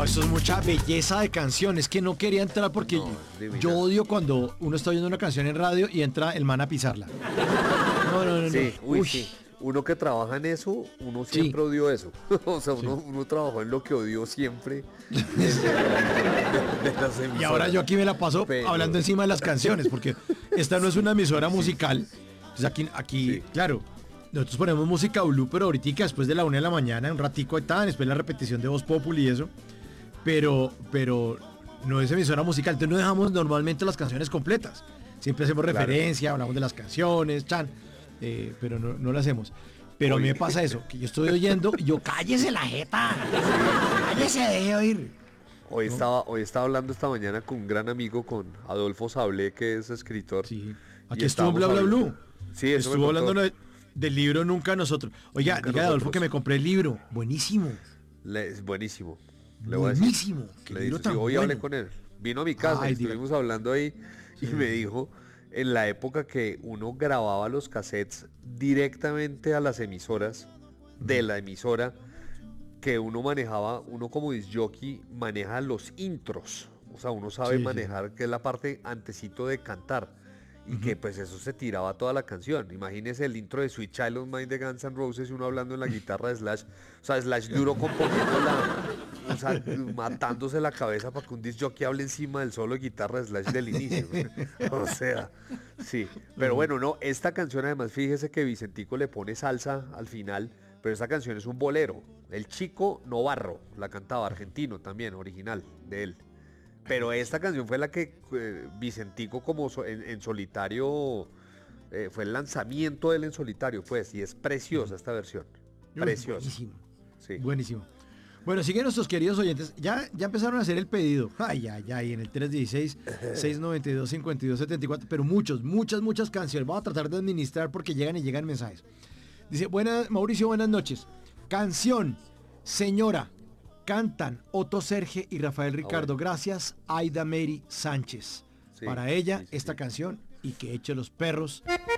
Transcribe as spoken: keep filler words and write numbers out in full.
eso es mucha belleza de canciones que no quería entrar porque No, yo, yo odio cuando uno está oyendo una canción en radio y entra el man a pisarla. No, no, no, no. Sí, uy, Uy. sí. Uno que trabaja en eso, uno siempre Sí. odió eso. O sea, uno, Sí. uno trabajó en lo que odió siempre. de- de- de las Y ahora emisoras. yo aquí me la paso Pero- hablando encima de las canciones porque esta no es una emisora musical. Entonces aquí, aquí Sí. claro, nosotros ponemos música blue, pero ahorita después de la una de la mañana, un ratico y tal, después la repetición de Voz Populi y eso. Pero, pero no es emisora musical, entonces no dejamos normalmente las canciones completas. Siempre hacemos Claro. referencia, hablamos de las canciones, chan, eh, pero no, no lo hacemos. Pero a mí Oye. me pasa eso, que yo estoy oyendo y yo, cállese la jeta, cállese, deje de oír. Hoy estaba, hoy estaba hablando esta mañana con un gran amigo, con Adolfo Sablé, que es escritor. Sí, y aquí estuvo en Bla estábamos Bla hablando- Blue. Sí, eso me Estuvo contó. hablando de- del libro Nunca Nosotros. Oiga, Nunca diga Adolfo Nosotros. que me compré el libro. Buenísimo. Le- es buenísimo. Le voy a decir. Buenísimo. Qué Le libro dice, tan sí, hoy hablé bueno. con él. Vino a mi casa, Ay, y estuvimos hablando ahí y me dijo en la época que uno grababa los cassettes directamente a las emisoras, de la emisora, que uno manejaba, uno como disc jockey maneja los intros. O sea, uno sabe Sí, sí, manejar que es la parte antecito de cantar. Y que pues eso se tiraba toda la canción. Imagínese el intro de Sweet Child of Mine de Guns N' Roses y uno hablando en la guitarra de Slash. O sea, Slash duro componiendo la, o sea, matándose la cabeza para que un disc jockey hable encima del solo de guitarra de Slash del inicio. O sea, sí. Pero bueno, no, esta canción además, fíjese que Vicentico le pone salsa al final, pero esta canción es un bolero. El Chico Novarro la cantaba, argentino también, original de él. Pero esta canción fue la que eh, Vicentico como so- en, en solitario, eh, fue el lanzamiento de él en solitario, pues, y es preciosa esta versión. Preciosa. Buenísimo. Sí. Buenísimo. Bueno, siguen nuestros queridos oyentes. Ya, ya empezaron a hacer el pedido. Ay, ay, ay, en el tres uno seis, seis nueve dos, cinco dos siete cuatro. Pero muchos, muchas, muchas canciones. Vamos a tratar de administrar porque llegan y llegan mensajes. Dice, buenas, Mauricio, buenas noches. Canción, Señora. Cantan Otto Serge y Rafael Ricardo. bueno. Gracias, Aida Mary Sánchez. Sí, Para ella, sí, sí, esta sí. canción y que eche los perros